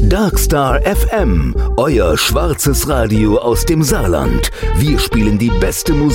Darkstar FM, euer schwarzes Radio aus dem Saarland. Wir spielen die beste Musik